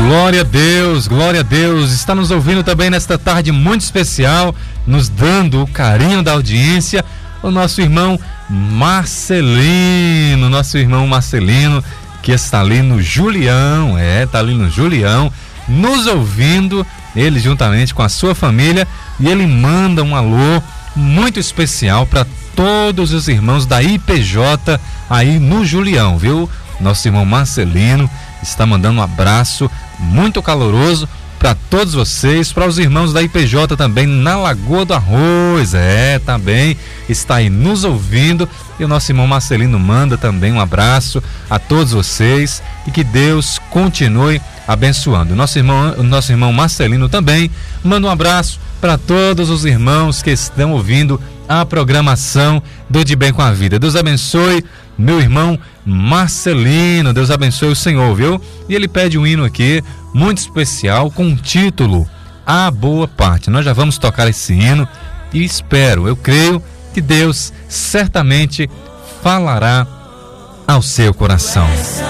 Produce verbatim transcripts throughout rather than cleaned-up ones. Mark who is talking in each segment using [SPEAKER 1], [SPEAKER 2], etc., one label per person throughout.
[SPEAKER 1] Glória a Deus, glória a Deus. Está nos ouvindo também nesta tarde muito especial, nos dando o carinho da audiência, o nosso irmão Marcelino, nosso irmão Marcelino, que está ali no Julião, é, está ali no Julião, nos ouvindo, ele juntamente com a sua família, e ele manda um alô muito especial para todos os irmãos da I P J aí no Julião, viu? Nosso irmão Marcelino está mandando um abraço muito caloroso para todos vocês, para os irmãos da I P J também na Lagoa do Arroz, é, também está aí nos ouvindo, e o nosso irmão Marcelino manda também um abraço a todos vocês e que Deus continue abençoando. Nosso irmão, o nosso irmão Marcelino também manda um abraço para todos os irmãos que estão ouvindo a programação do De Bem com a Vida. Deus abençoe meu irmão Marcelino, Deus abençoe o Senhor, viu? E ele pede um hino aqui muito especial com o título A Boa Parte. Nós já vamos tocar esse hino e espero, eu creio que Deus certamente falará ao seu coração.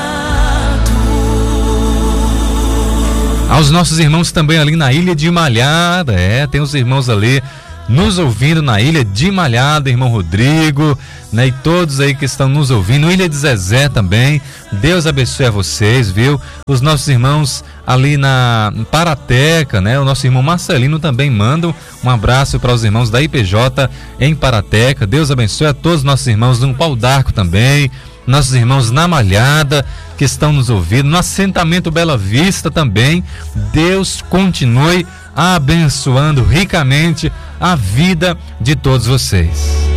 [SPEAKER 1] Aos nossos irmãos também ali na Ilha de Malhada, é, tem os irmãos ali nos ouvindo na Ilha de Malhada, irmão Rodrigo, né, e todos aí que estão nos ouvindo, Ilha de Zezé também, Deus abençoe a vocês, viu? Os nossos irmãos ali na Parateca, né, o nosso irmão Marcelino também manda um abraço para os irmãos da I P J em Parateca, Deus abençoe a todos os nossos irmãos no Pau d'Arco também, nossos irmãos na Malhada que estão nos ouvindo, no assentamento Bela Vista também, Deus continue abençoando ricamente a vida de todos vocês.